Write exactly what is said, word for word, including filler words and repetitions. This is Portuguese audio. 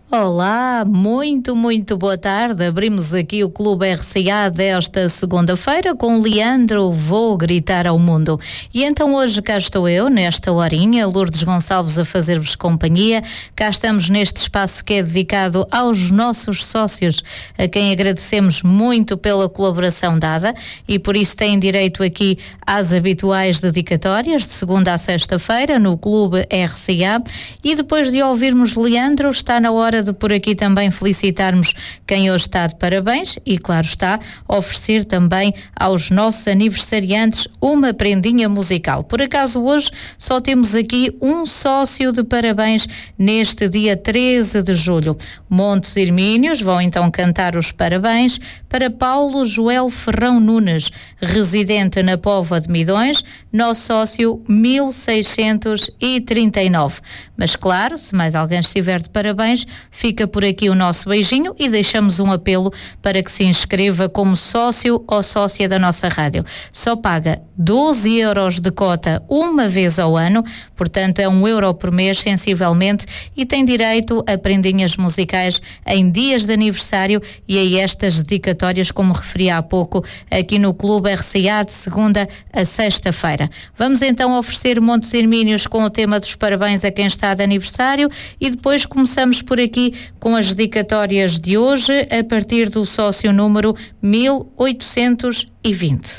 Olá, muito, muito boa tarde. Abrimos aqui o Clube R C A desta segunda-feira com Leandro Vou Gritar ao Mundo. E então hoje cá estou eu, nesta horinha, Lourdes Gonçalves a fazer-vos companhia. Cá estamos neste espaço que é dedicado aos nossos sócios, a quem agradecemos muito pela colaboração dada e por isso têm direito aqui às habituais dedicatórias de segunda a sexta-feira no Clube R C A. E depois de ouvirmos Leandro, está na hora de por aqui também felicitarmos quem hoje está de parabéns e, claro está, oferecer também aos nossos aniversariantes uma prendinha musical. Por acaso hoje só temos aqui um sócio de parabéns neste dia treze de julho. Montes Irmínios vão então cantar os parabéns para Paulo Joel Ferrão Nunes, residente na Póvoa de Midões, nosso sócio mil seiscentos e trinta e nove. Mas claro, se mais alguém estiver de parabéns, fica por aqui o nosso beijinho e deixamos um apelo para que se inscreva como sócio ou sócia da nossa rádio. Só paga doze euros de cota uma vez ao ano, portanto é um euro por mês sensivelmente, e tem direito a prendinhas musicais em dias de aniversário e a estas dedicatórias, como referi há pouco, aqui no Clube R C A de segunda a sexta-feira. Vamos então oferecer Montes Irmínios com o tema dos parabéns a quem está de aniversário e depois começamos por aqui com as dedicatórias de hoje a partir do sócio número mil oitocentos e vinte.